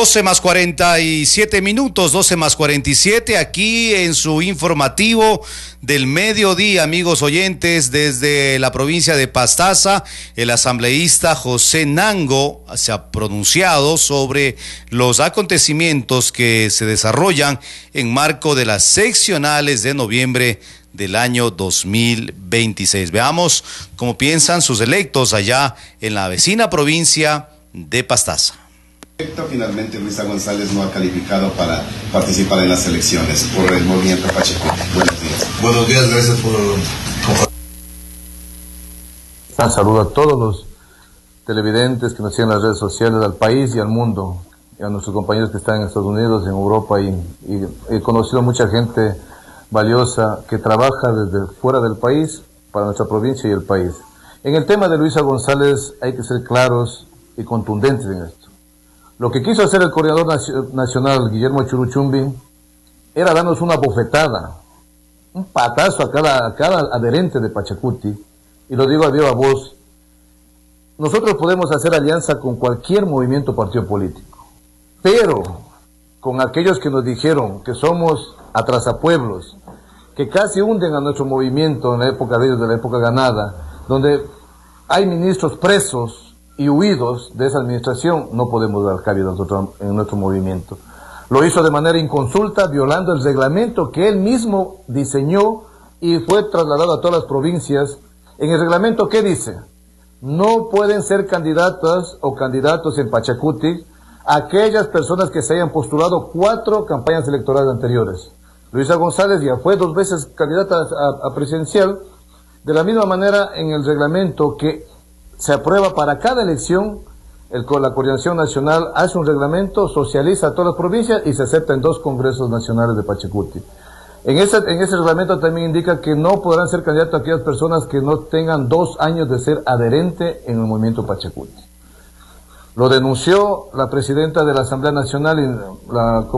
12:47, 12:47, aquí en su informativo del mediodía, amigos oyentes, desde la provincia de Pastaza. El asambleísta José Nango se ha pronunciado sobre los acontecimientos que se desarrollan en marco de las seccionales de noviembre del año 2026. Veamos cómo piensan sus electos allá en la vecina provincia de Pastaza. Finalmente Luisa González no ha calificado para participar en las elecciones por el movimiento Pachacuti. Buenos días. Buenos días, gracias por compartir. Un saludo a todos los televidentes que nos siguen en las redes sociales, al país y al mundo, y a nuestros compañeros que están en Estados Unidos, en Europa, y he conocido mucha gente valiosa que trabaja desde fuera del país para nuestra provincia y el país. En el tema de Luisa González hay que ser claros y contundentes en esto. Lo que quiso hacer el coordinador nacional, Guillermo Churuchumbi, era darnos una bofetada, un patazo a cada adherente de Pachacuti, y lo digo a viva voz. Nosotros podemos hacer alianza con cualquier movimiento partido político, pero con aquellos que nos dijeron que somos atrasapueblos, que casi hunden a nuestro movimiento en la época de ellos, de la época ganada, donde hay ministros presos y huidos de esa administración, no podemos dar cabida en nuestro movimiento. Lo hizo de manera inconsulta, violando el reglamento que él mismo diseñó y fue trasladado a todas las provincias. En el reglamento, ¿qué dice? No pueden ser candidatas o candidatos en Pachacuti aquellas personas que se hayan postulado 4 campañas electorales anteriores. Luisa González ya fue 2 veces candidata a presidencial. De la misma manera, en el reglamento que se aprueba para cada elección, la Coordinación Nacional hace un reglamento, socializa a todas las provincias y se acepta en 2 congresos nacionales de Pachacuti. En ese reglamento también indica que no podrán ser candidatos aquellas personas que no tengan 2 años de ser adherente en el movimiento Pachacuti. Lo denunció la presidenta de la Asamblea Nacional y la